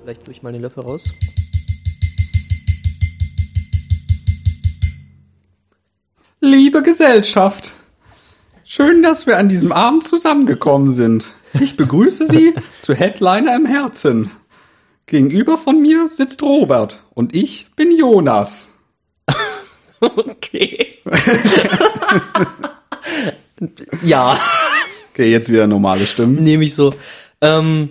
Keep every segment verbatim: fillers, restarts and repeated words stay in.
Vielleicht tue ich mal den Löffel raus. Liebe Gesellschaft, schön, dass wir an diesem Abend zusammengekommen sind. Ich begrüße Sie zu Headliner im Herzen. Gegenüber von mir sitzt Robert und ich bin Jonas. Okay. Ja. Okay, jetzt wieder normale Stimmen. Nehme ich so. Ähm.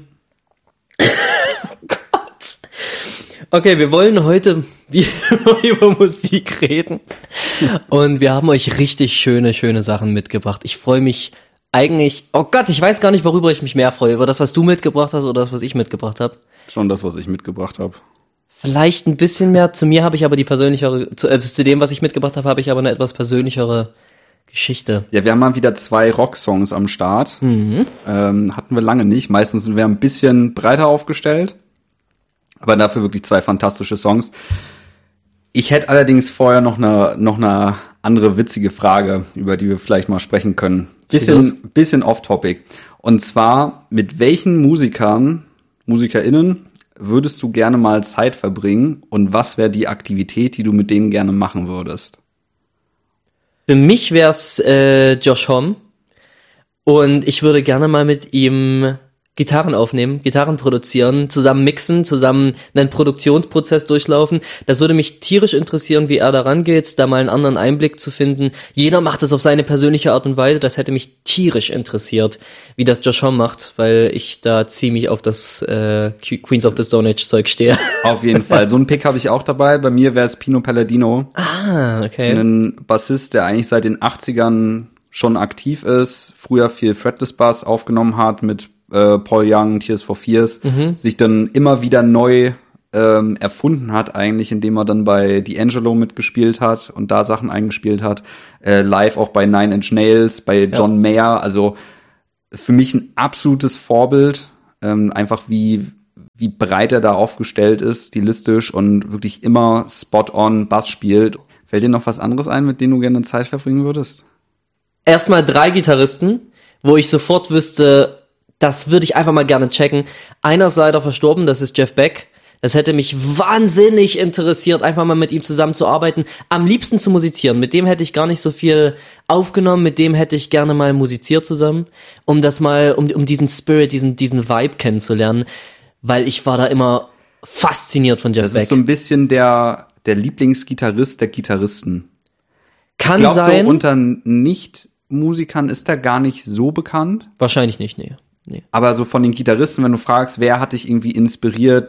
Gott. Okay, wir wollen heute über Musik reden. Und wir haben euch richtig schöne, schöne Sachen mitgebracht. Ich freue mich eigentlich, oh Gott, ich weiß gar nicht, worüber ich mich mehr freue. Über das, was du mitgebracht hast oder das, was ich mitgebracht habe. Schon das, was ich mitgebracht habe. Vielleicht ein bisschen mehr. Zu mir habe ich aber die persönlichere, also zu dem, was ich mitgebracht habe, habe ich aber eine etwas persönlichere Geschichte. Ja, wir haben mal wieder zwei Rocksongs am Start. Mhm. Ähm, hatten wir lange nicht. Meistens sind wir ein bisschen breiter aufgestellt. Aber dafür wirklich zwei fantastische Songs. Ich hätte allerdings vorher noch eine, noch eine andere witzige Frage, über die wir vielleicht mal sprechen können. Bisschen, bisschen off-topic. Und zwar, mit welchen Musikern, MusikerInnen würdest du gerne mal Zeit verbringen und was wäre die Aktivität, die du mit denen gerne machen würdest? Für mich wär's äh, Josh Homme und ich würde gerne mal mit ihm Gitarren aufnehmen, Gitarren produzieren, zusammen mixen, zusammen einen Produktionsprozess durchlaufen. Das würde mich tierisch interessieren, wie er da rangeht, da mal einen anderen Einblick zu finden. Jeder macht es auf seine persönliche Art und Weise. Das hätte mich tierisch interessiert, wie das Josh Homme macht, weil ich da ziemlich auf das äh, Queens of the Stone Age Zeug stehe. Auf jeden Fall. So einen Pick habe ich auch dabei. Bei mir wäre es Pino Palladino. Ah, okay. Ein Bassist, der eigentlich seit den achtzigern schon aktiv ist, früher viel Fretless Bass aufgenommen hat mit äh, Paul Young, Tears for Fears, mhm. sich dann immer wieder neu ähm, erfunden hat eigentlich, indem er dann bei D'Angelo mitgespielt hat und da Sachen eingespielt hat, äh, live auch bei Nine Inch Nails, bei John ja. Mayer, also für mich ein absolutes Vorbild, ähm, einfach wie wie breit er da aufgestellt ist, stilistisch und wirklich immer spot-on Bass spielt. Fällt dir noch was anderes ein, mit dem du gerne Zeit verbringen würdest? Erstmal drei Gitarristen, wo ich sofort wüsste, das würde ich einfach mal gerne checken. Einer ist leider verstorben, das ist Jeff Beck. Das hätte mich wahnsinnig interessiert, einfach mal mit ihm zusammenzuarbeiten. Am liebsten zu musizieren. Mit dem hätte ich gar nicht so viel aufgenommen. Mit dem hätte ich gerne mal musiziert zusammen, um das mal, um, um diesen Spirit, diesen, diesen Vibe kennenzulernen. Weil ich war da immer fasziniert von Jeff das Beck. Das ist so ein bisschen der, der Lieblingsgitarrist der Gitarristen. Kann ich glaub, sein. So unter Nicht-Musikern ist er gar nicht so bekannt. Wahrscheinlich nicht, nee. nee. Aber so von den Gitarristen, wenn du fragst, wer hat dich irgendwie inspiriert,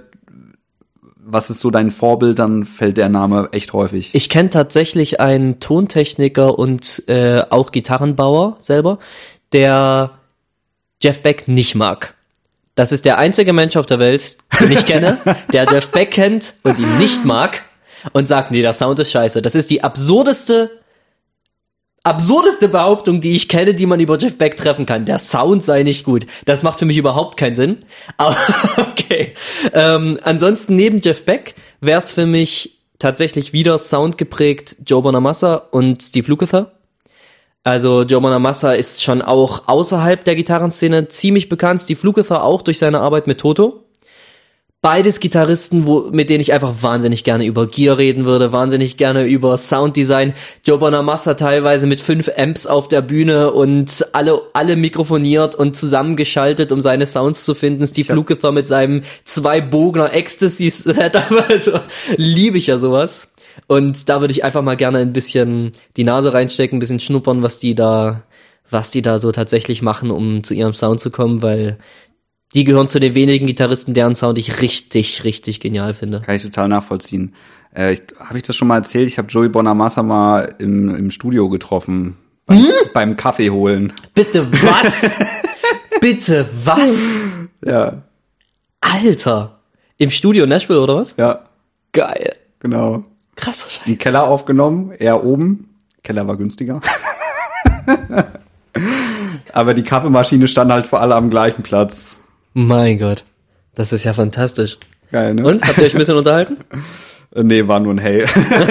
was ist so dein Vorbild, dann fällt der Name echt häufig. Ich kenne tatsächlich einen Tontechniker und äh, auch Gitarrenbauer selber, der Jeff Beck nicht mag. Das ist der einzige Mensch auf der Welt, den ich kenne, der Jeff Beck kennt und ihn nicht mag und sagt, nee, der Sound ist scheiße. Das ist die absurdeste, absurdeste Behauptung, die ich kenne, die man über Jeff Beck treffen kann. Der Sound sei nicht gut. Das macht für mich überhaupt keinen Sinn. Aber okay. Ähm, ansonsten neben Jeff Beck wäre es für mich tatsächlich wieder Sound geprägt Joe Bonamassa und Steve Lukather. Also Joe Bonamassa ist schon auch außerhalb der Gitarrenszene ziemlich bekannt. Steve Lukather auch durch seine Arbeit mit Toto. Beides Gitarristen, wo, mit denen ich einfach wahnsinnig gerne über Gear reden würde, wahnsinnig gerne über Sounddesign. Joe Bonamassa teilweise mit fünf Amps auf der Bühne und alle alle mikrofoniert und zusammengeschaltet, um seine Sounds zu finden. Steve ja. Lukather mit seinem zwei-Bogner Ecstasy-Setup, also liebe ich ja sowas. Und da würde ich einfach mal gerne ein bisschen die Nase reinstecken, ein bisschen schnuppern, was die da, was die da so tatsächlich machen, um zu ihrem Sound zu kommen, weil die gehören zu den wenigen Gitarristen, deren Sound ich richtig, richtig genial finde. Kann ich total nachvollziehen. Äh, ich, habe ich das schon mal erzählt? Ich habe Joey Bonamassa mal im, im Studio getroffen, beim, hm? beim Kaffee holen. Bitte was? Bitte was? Ja. Alter. Im Studio Nashville oder was? Ja. Geil. Genau. Krasser Scheiß. Im Keller aufgenommen, er oben. Keller war günstiger. Aber die Kaffeemaschine stand halt für alle am gleichen Platz. Mein Gott. Das ist ja fantastisch. Geil, ne? Und? Habt ihr euch ein bisschen unterhalten? Nee, war nur ein Hey.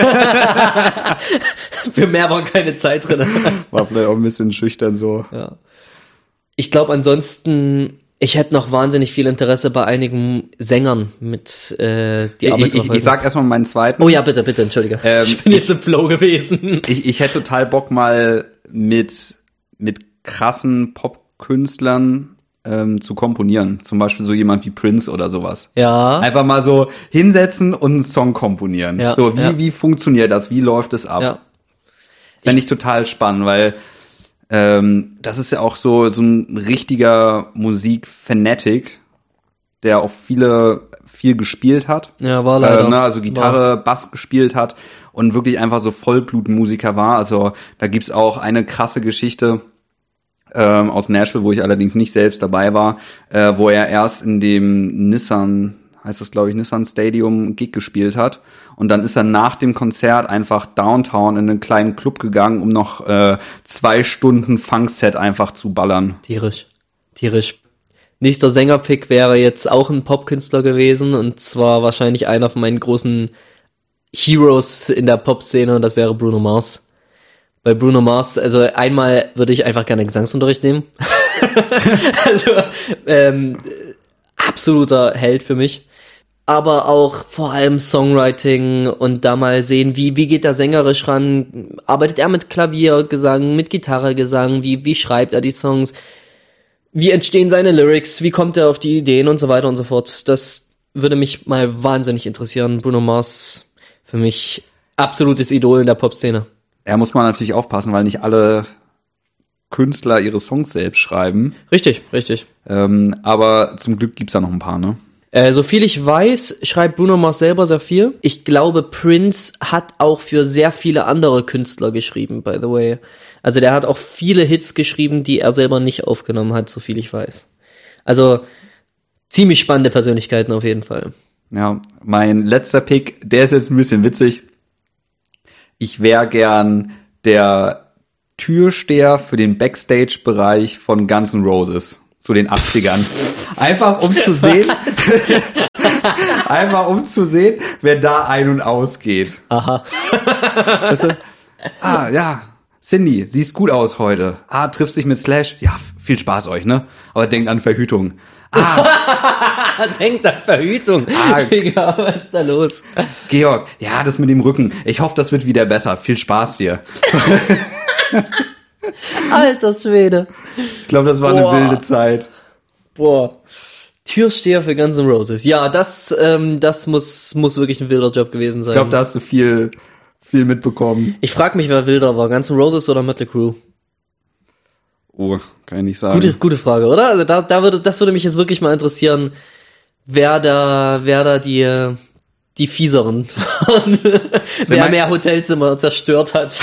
Für mehr war keine Zeit drin. War vielleicht auch ein bisschen schüchtern so. Ja. Ich glaube ansonsten Ich hätte noch wahnsinnig viel Interesse bei einigen Sängern mit äh, die Arbeit Ich, ich, ich sag erstmal meinen zweiten. Oh ja, bitte, bitte, entschuldige. Ähm, ich bin jetzt im Flow gewesen. Ich, ich hätte total Bock mal mit, mit krassen Popkünstlern ähm, zu komponieren. Zum Beispiel so jemand wie Prince oder sowas. Ja. Einfach mal so hinsetzen und einen Song komponieren. Ja, so, wie, ja. wie funktioniert das? Wie läuft es ab? Ja. Fände ich total spannend, weil ähm, das ist ja auch so, so ein richtiger Musik-Fanatic, der auch viele, viel gespielt hat. Ja, war leider. Äh, ne, also Gitarre, war. Bass gespielt hat und wirklich einfach so Vollblutmusiker war. Also da gibt's auch eine krasse Geschichte ähm, aus Nashville, wo ich allerdings nicht selbst dabei war, äh, wo er erst in dem Nissan, heißt das glaube ich, Nissan Stadium Gig gespielt hat. Und dann ist er nach dem Konzert einfach downtown in einen kleinen Club gegangen, um noch äh, zwei Stunden Funkset einfach zu ballern. Tierisch. Tierisch. Nächster Sängerpick wäre jetzt auch ein Popkünstler gewesen und zwar wahrscheinlich einer von meinen großen Heroes in der Popszene und das wäre Bruno Mars. Bei Bruno Mars, also einmal würde ich einfach gerne Gesangsunterricht nehmen. also ähm, absoluter Held für mich. Aber auch vor allem Songwriting und da mal sehen, wie wie geht er sängerisch ran? Arbeitet er mit Klaviergesang, mit Gitarregesang? Wie wie schreibt er die Songs? Wie entstehen seine Lyrics? Wie kommt er auf die Ideen und so weiter und so fort? Das würde mich mal wahnsinnig interessieren. Bruno Mars, für mich absolutes Idol in der Popszene. Er muss man natürlich aufpassen, weil nicht alle Künstler ihre Songs selbst schreiben. Richtig, richtig. Ähm, aber zum Glück gibt's da noch ein paar, ne? Äh, so viel ich weiß, schreibt Bruno Mars selber sehr viel. Ich glaube, Prince hat auch für sehr viele andere Künstler geschrieben, by the way. Also der hat auch viele Hits geschrieben, die er selber nicht aufgenommen hat, so viel ich weiß. Also ziemlich spannende Persönlichkeiten auf jeden Fall. Ja, mein letzter Pick, der ist jetzt ein bisschen witzig. Ich wäre gern der Türsteher für den Backstage-Bereich von Guns N' Roses zu den achtzigern. Einfach um zu sehen, einfach um zu sehen, wer da ein- und ausgeht. Aha. Weißt du? Ah, ja, Cindy, siehst gut aus heute. Ah, triffst dich mit Slash? Ja, viel Spaß euch, ne? Aber denkt an Verhütung. Ah, Denkt an Verhütung. Ah. Digga, was ist da los? Georg, ja, das mit dem Rücken. Ich hoffe, das wird wieder besser. Viel Spaß dir. Alter Schwede. Ich glaube, das war Boah. eine wilde Zeit. Boah. Türsteher für Guns N' Roses. Ja, das, ähm, das muss, muss wirklich ein wilder Job gewesen sein. Ich glaube, da hast du viel, viel mitbekommen. Ich frage mich, wer wilder war. Guns N' Roses oder Mötley Crüe? Oh, kann ich nicht sagen. Gute, gute Frage, oder? Also da, da würde, das würde mich jetzt wirklich mal interessieren, wer da, wer da die, die fieseren, wer man- mehr Hotelzimmer zerstört hat.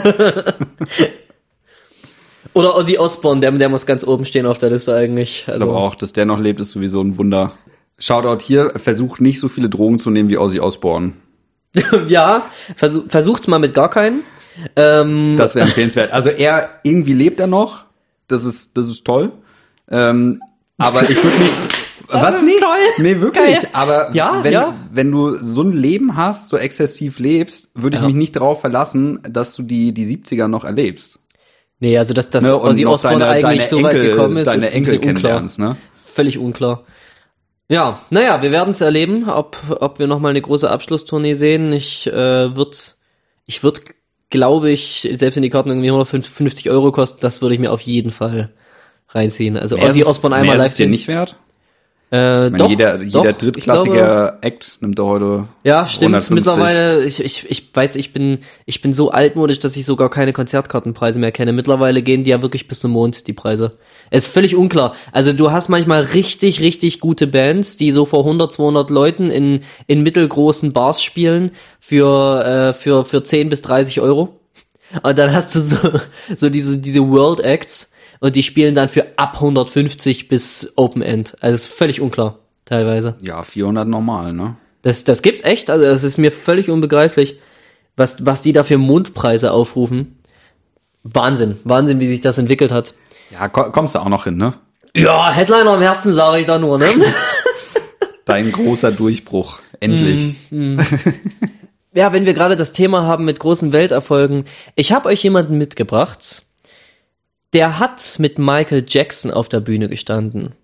Oder Ozzy Osbourne, der, der muss ganz oben stehen auf der Liste eigentlich. Ich Also, glaube auch, dass der noch lebt, ist sowieso ein Wunder. Shoutout hier, versucht nicht so viele Drogen zu nehmen wie Ozzy Osbourne. ja, versuch, versucht's mal mit gar keinen. Ähm, Das wäre empfehlenswert. Also er, irgendwie lebt er noch. Das ist, das ist toll. Ähm, aber ich würde nicht... Was ist nicht? toll. Nee, wirklich. Geil. Aber Ja, wenn, ja. wenn du so ein Leben hast, so exzessiv lebst, würde ich Ja. mich nicht darauf verlassen, dass du die, die siebziger noch erlebst. nee, also dass, dass Ne? Und Ozzy noch Osbourne deine- eigentlich deine so weit Enkel- gekommen ist, deine ist ein Enkel bisschen unklar. kennenlernst, ne? Völlig unklar. Ja, naja, wir werden es erleben, ob ob wir nochmal eine große Abschlusstournee sehen. Ich äh, würd, ich würd, glaube ich, selbst wenn die Karten irgendwie hundertfünfzig Euro kosten, das würde ich mir auf jeden Fall reinziehen. Also Mehr Ozzy ist es- Osbourne mehr einmal ist live es dir sehen. nicht wert? Äh, Ich meine, doch, jeder, jeder doch, drittklassige ich glaube, Act nimmt da heute ja, stimmt. hundertfünfzig. Mittlerweile, ich, ich, ich weiß, ich bin, ich bin so altmodisch, dass ich sogar keine Konzertkartenpreise mehr kenne. Mittlerweile gehen die ja wirklich bis zum Mond, die Preise. Es ist völlig unklar. Also du hast manchmal richtig, richtig gute Bands, die so vor hundert, zweihundert Leuten in, in mittelgroßen Bars spielen für, äh, für, für zehn bis dreißig Euro. Und dann hast du so, so diese, diese World Acts und die spielen dann für ab hundertfünfzig bis Open End. Also es ist völlig unklar, teilweise. Ja, vierhundert normal, ne? Das, das gibt's echt, also das ist mir völlig unbegreiflich, was, was die da für Mondpreise aufrufen. Wahnsinn, Wahnsinn, wie sich das entwickelt hat. Ja, ko- kommst du auch noch hin, ne? Ja, Headliner im Herzen, sage ich da nur, ne? Dein großer Durchbruch. Endlich. Ja, wenn wir gerade das Thema haben mit großen Welterfolgen, ich habe euch jemanden mitgebracht, der hat mit Michael Jackson auf der Bühne gestanden.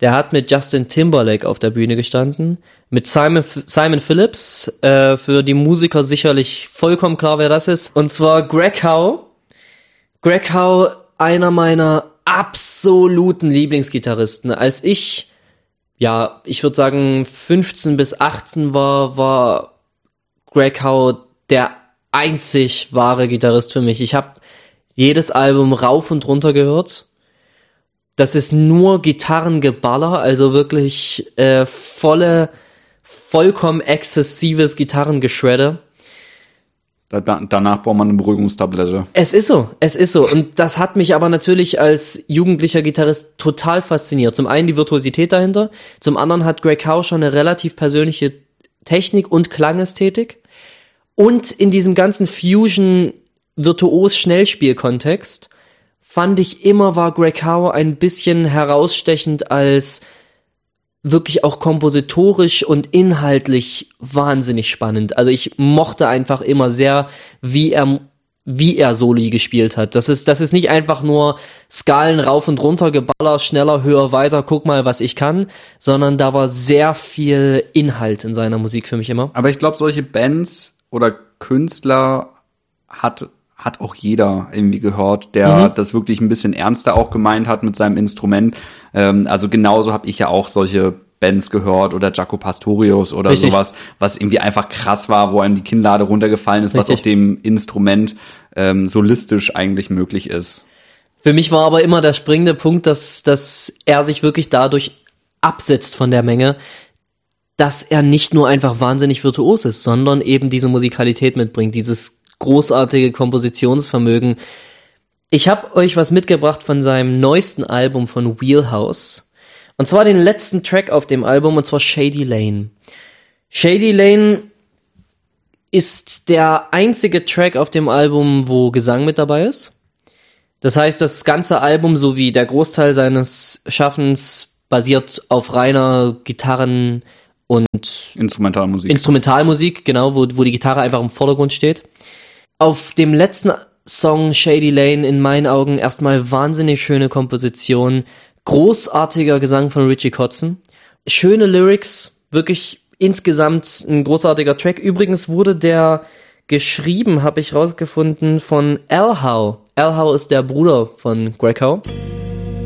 Der hat mit Justin Timberlake auf der Bühne gestanden, mit Simon, Simon Phillips, äh, für die Musiker sicherlich vollkommen klar, wer das ist. Und zwar Greg Howe. Greg Howe, einer meiner absoluten Lieblingsgitarristen. Als ich, ja, ich würde sagen fünfzehn bis achtzehn war, war Greg Howe der einzig wahre Gitarrist für mich. Ich habe jedes Album rauf und runter gehört. Das ist nur Gitarrengeballer, also wirklich äh, volle, vollkommen exzessives Gitarrengeschredder. Da, da, danach braucht man eine Beruhigungstablette. Es ist so, es ist so. Und das hat mich aber natürlich als jugendlicher Gitarrist total fasziniert. Zum einen die Virtuosität dahinter, zum anderen hat Greg Howe schon eine relativ persönliche Technik und Klangästhetik. Und in diesem ganzen Fusion-Virtuos-Schnellspiel-Kontext fand ich immer, war Greg Howe ein bisschen herausstechend als wirklich auch kompositorisch und inhaltlich wahnsinnig spannend. Also ich mochte einfach immer sehr, wie er wie er Soli gespielt hat. Das ist das ist nicht einfach nur Skalen rauf und runter, Geballer, schneller, höher, weiter, guck mal, was ich kann, sondern da war sehr viel Inhalt in seiner Musik für mich immer. Aber ich glaube, solche Bands oder Künstler hat hat auch jeder irgendwie gehört, der mhm. das wirklich ein bisschen ernster auch gemeint hat mit seinem Instrument. Ähm, also genauso habe ich ja auch solche Bands gehört oder Jaco Pastorius oder Richtig. sowas, was irgendwie einfach krass war, wo einem die Kinnlade runtergefallen ist, Richtig. was auf dem Instrument ähm, solistisch eigentlich möglich ist. Für mich war aber immer der springende Punkt, dass, dass er sich wirklich dadurch absetzt von der Menge, dass er nicht nur einfach wahnsinnig virtuos ist, sondern eben diese Musikalität mitbringt, dieses großartige Kompositionsvermögen. Ich habe euch was mitgebracht von seinem neuesten Album von Wheelhouse. Und zwar den letzten Track auf dem Album, und zwar Shady Lane. Shady Lane ist der einzige Track auf dem Album, wo Gesang mit dabei ist. Das heißt, das ganze Album sowie der Großteil seines Schaffens basiert auf reiner Gitarren- und Instrumentalmusik. Instrumentalmusik, genau, wo, wo die Gitarre einfach im Vordergrund steht. Auf dem letzten Song Shady Lane in meinen Augen erstmal wahnsinnig schöne Komposition, großartiger Gesang von Richie Kotzen, schöne Lyrics, wirklich insgesamt ein großartiger Track. Übrigens wurde der geschrieben, habe ich rausgefunden, von Al Howe. Al Howe ist der Bruder von Greg Howe.